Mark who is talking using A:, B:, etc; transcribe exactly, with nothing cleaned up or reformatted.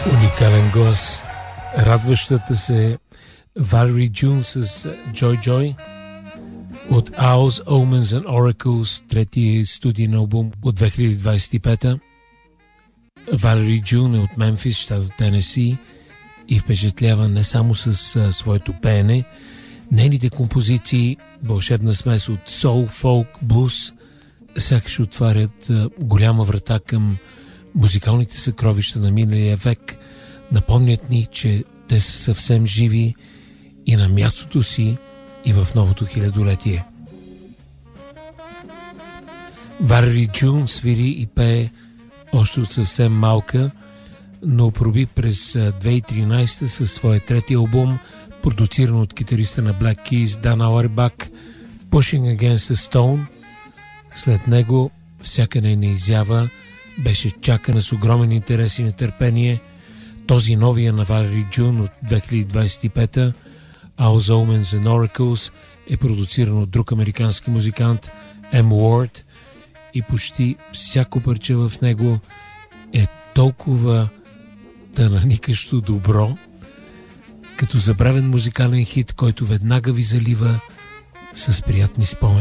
A: Уникален глас. Радващата се Валери Джун с Joy Joy от Owls, Omens and Oracles, третия студиен албум от две хиляди двадесет и пета. Валери Джун е от Мемфис, щата Тенеси, и впечатлява не само с а, своето пеене. Нейните композиции, вълшебна смес от соул, фолк, блуз, сякаш отварят а, голяма врата към музикалните съкровища на миналия век. Напомнят ни, че те са съвсем живи и на мястото си и в новото хилядолетие. Валери Джун свири и пее още от съвсем малка, но проби през две хиляди и тринадесета със своя трети албум, продуциран от китариста на Black Keys Дан Ауербах, Pushing Against the Stone. След него всяка нейна изява беше чакана с огромен интерес и нетърпение. Този новия на Валери Джун от две хиляди двадесет и пета, Owls, Omens and Oracles, е продуциран от друг американски музикант, М. Уорд, и почти всяко парче в него е толкова тънаникащо добро, като забравен музикален хит, който веднага ви залива с приятни спомени.